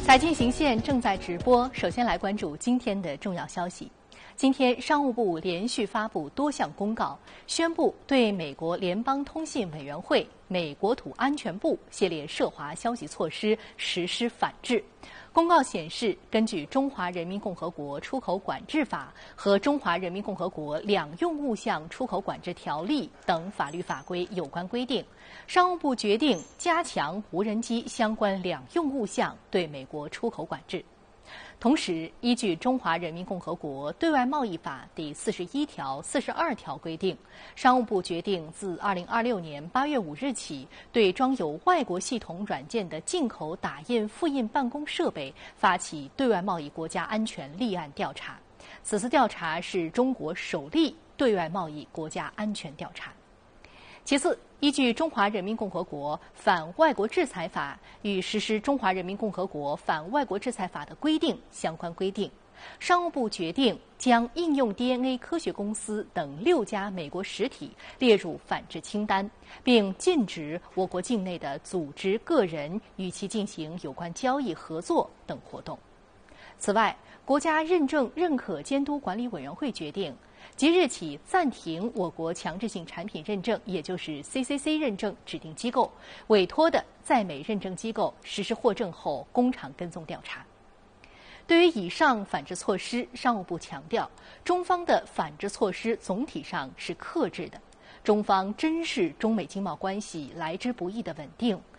财经行线正在直播，首先来关注今天的重要消息。今天，商务部连续发布多项公告，宣布对美国联邦通信委员会、美国土安全部系列涉华消息措施实施反制。公告显示，根据《中华人民共和国出口管制法》和《中华人民共和国两用物项出口管制条例》等法律法规有关规定，商务部决定加强无人机相关两用物项对美国出口管制。同时，依据《中华人民共和国对外贸易法》第41条、42条规定，商务部决定自2026年8月5日起，对装有外国系统软件的进口打印复印办公设备发起对外贸易国家安全立案调查。此次调查是中国首例对外贸易国家安全调查。其次，依据《中华人民共和国反外国制裁法》与实施《中华人民共和国反外国制裁法》的规定相关规定，商务部决定将应用 DNA 科学公司等6家美国实体列入反制清单，并禁止我国境内的组织、个人与其进行有关交易、合作等活动。此外，国家认证认可监督管理委员会决定，即日起暂停我国强制性产品认证，也就是 CCC 认证指定机构委托的在美认证机构实施获证后工厂跟踪调查。对于以上反制措施，商务部强调，中方的反制措施总体上是克制的，中方珍视中美经贸关系来之不易的稳定，